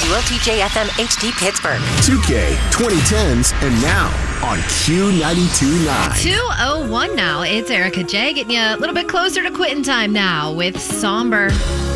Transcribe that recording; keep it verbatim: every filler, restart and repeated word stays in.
K L T J F M H D Pittsburgh. two K, twenty tens, and now on Q ninety-two point nine. two oh one now. It's Erica J getting you a little bit closer to quitting time now with Somber.